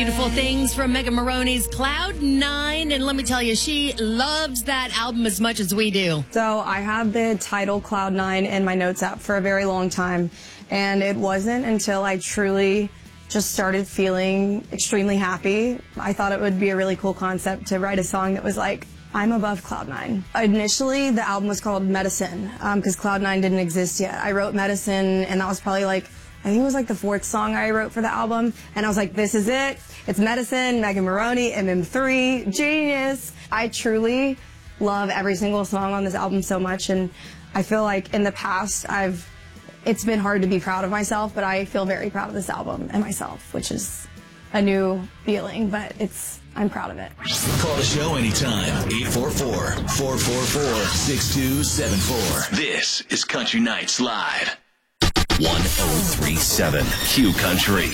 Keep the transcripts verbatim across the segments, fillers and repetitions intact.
Beautiful Things from Megan Maroney's Cloud Nine. And let me tell you, she loves that album as much as we do. So I had the title Cloud Nine in my notes app for a very long time. And it wasn't until I truly just started feeling extremely happy. I thought it would be a really cool concept to write a song that was like, I'm above Cloud Nine. Initially, the album was called Medicine, because um, Cloud Nine didn't exist yet. I wrote Medicine, and that was probably like, I think it was like the fourth song I wrote for the album. And I was like, this is it. It's Medicine, Megan Maroney, M M three, genius. I truly love every single song on this album so much. And I feel like in the past, I've, it's been hard to be proud of myself, but I feel very proud of this album and myself, which is a new feeling, but it's, I'm proud of it. Call the show anytime. eight four four, four four four, six two seven four. This is Country Nights Live. one oh three point seven Q Country.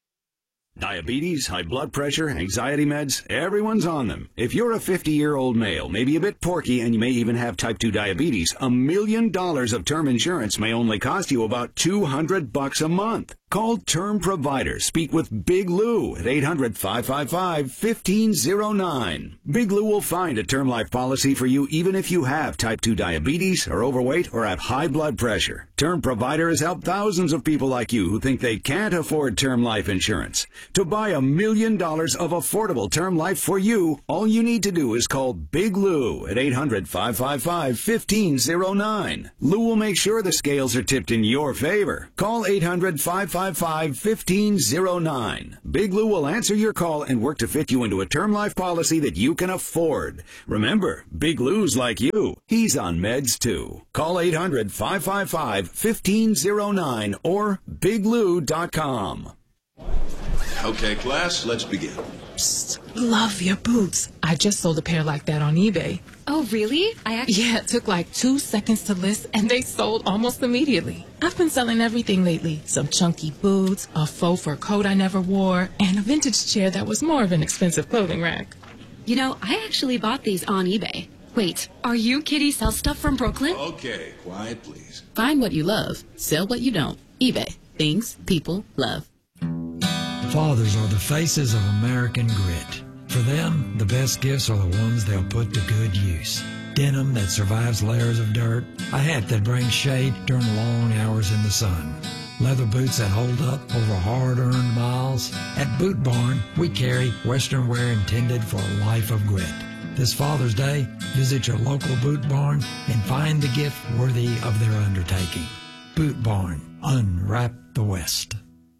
Diabetes, high blood pressure, anxiety meds, everyone's on them. If you're a fifty-year-old male, maybe a bit porky, and you may even have type two diabetes, a million dollars of term insurance may only cost you about two hundred bucks a month. Call Term Provider. Speak with Big Lou at eight hundred, five five five, one five zero nine. Big Lou will find a term life policy for you even if you have type two diabetes, are overweight, or have high blood pressure. Term Provider has helped thousands of people like you who think they can't afford term life insurance. To buy a million dollars of affordable term life for you, all you need to do is call Big Lou at eight hundred, five five five, one five zero nine. Lou will make sure the scales are tipped in your favor. Call eight hundred, five five five, one five zero nine. Big Lou will answer your call and work to fit you into a term life policy that you can afford. Remember, Big Lou's like you. He's on meds too. Call eight hundred, five five five, one five zero nine or big lou dot com. Okay, class, let's begin. Psst, love your boots. I just sold a pair like that on eBay. Oh, really? I actually... Yeah, it took like two seconds to list, and they sold almost immediately. I've been selling everything lately. Some chunky boots, a faux fur coat I never wore, and a vintage chair that was more of an expensive clothing rack. You know, I actually bought these on eBay. Wait, are you Kitty Sell Stuff from Brooklyn? Okay, quiet, please. Find what you love. Sell what you don't. eBay. Things people love. Fathers are the faces of American grit. For them, the best gifts are the ones they'll put to good use. Denim that survives layers of dirt, a hat that brings shade during long hours in the sun, leather boots that hold up over hard-earned miles. At Boot Barn, we carry Western wear intended for a life of grit. This Father's Day, visit your local Boot Barn and find the gift worthy of their undertaking. Boot Barn, unwrap the West.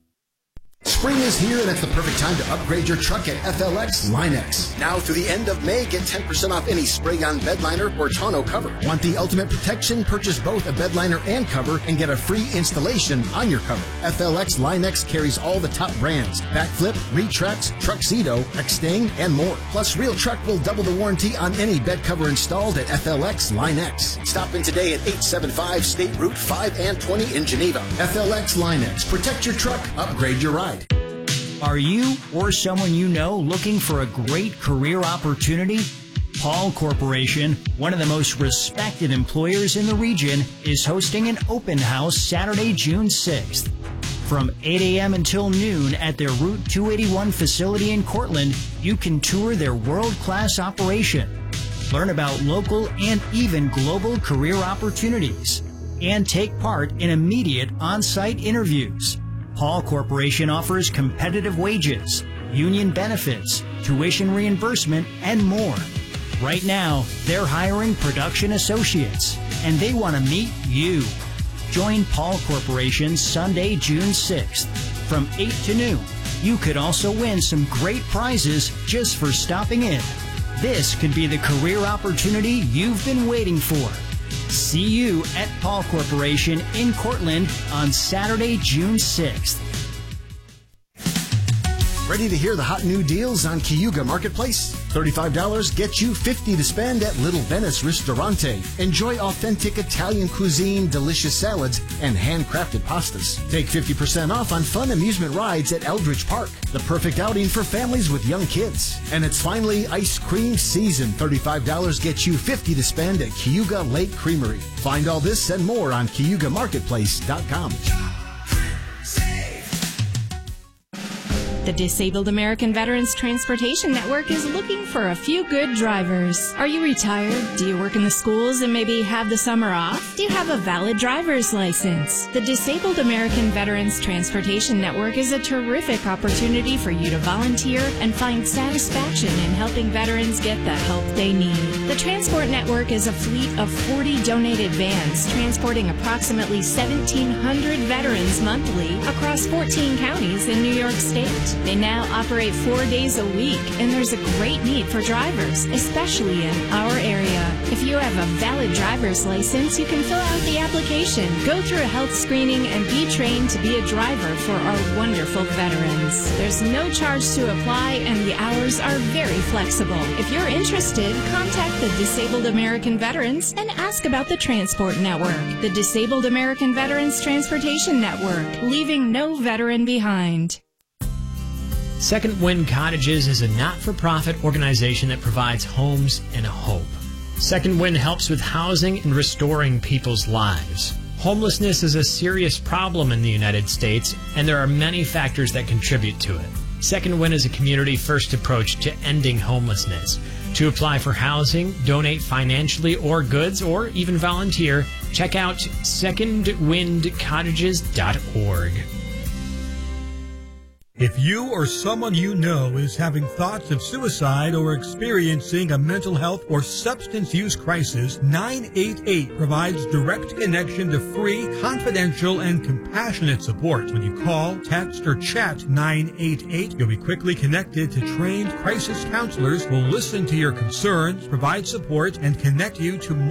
Spring is here, and it's the perfect time to upgrade your truck at F L X Line-X. Now through the end of May, get ten percent off any spray-on bedliner or tonneau cover. Want the ultimate protection? Purchase both a bedliner and cover and get a free installation on your cover. F L X Line-X carries all the top brands: Backflip, Retrax, Truxedo, Xtang, and more. Plus, Real Truck will double the warranty on any bed cover installed at F L X Line-X. Stop in today at eight seventy-five State Route five and twenty in Geneva. F L X Line-X. Protect your truck. Upgrade your ride. Are you or someone you know looking for a great career opportunity? Paul Corporation, one of the most respected employers in the region, is hosting an open house Saturday, June sixth. From eight a.m. until noon at their Route two eighty-one facility in Cortland, you can tour their world-class operation, learn about local and even global career opportunities, and take part in immediate on-site interviews. Paul Corporation offers competitive wages, union benefits, tuition reimbursement, and more. Right now, they're hiring production associates, and they want to meet you. Join Paul Corporation Sunday, June sixth, from eight to noon. You could also win some great prizes just for stopping in. This could be the career opportunity you've been waiting for. See you at Paul Corporation in Cortland on Saturday, June sixth. Ready to hear the hot new deals on Cayuga Marketplace? thirty-five dollars gets you fifty dollars to spend at Little Venice Ristorante. Enjoy authentic Italian cuisine, delicious salads, and handcrafted pastas. Take fifty percent off on fun amusement rides at Eldridge Park. The perfect outing for families with young kids. And it's finally ice cream season. thirty-five dollars gets you fifty dollars to spend at Cayuga Lake Creamery. Find all this and more on Cayuga Marketplace dot com. The Disabled American Veterans Transportation Network is looking for a few good drivers. Are you retired? Do you work in the schools and maybe have the summer off? Do you have a valid driver's license? The Disabled American Veterans Transportation Network is a terrific opportunity for you to volunteer and find satisfaction in helping veterans get the help they need. The Transport Network is a fleet of forty donated vans transporting approximately seventeen hundred veterans monthly across fourteen counties in New York State. They now operate four days a week, and there's a great need for drivers, especially in our area. If you have a valid driver's license, you can fill out the application, go through a health screening, and be trained to be a driver for our wonderful veterans. There's no charge to apply, and the hours are very flexible. If you're interested, contact the Disabled American Veterans and ask about the Transport Network. The Disabled American Veterans Transportation Network, leaving no veteran behind. Second Wind Cottages is a not-for-profit organization that provides homes and hope. Second Wind helps with housing and restoring people's lives. Homelessness is a serious problem in the United States, and there are many factors that contribute to it. Second Wind is a community-first approach to ending homelessness. To apply for housing, donate financially or goods, or even volunteer, check out second wind cottages dot org. If you or someone you know is having thoughts of suicide or experiencing a mental health or substance use crisis, nine eight eight provides direct connection to free, confidential, and compassionate support. When you call, text, or chat nine eight eight, you'll be quickly connected to trained crisis counselors who will listen to your concerns, provide support, and connect you to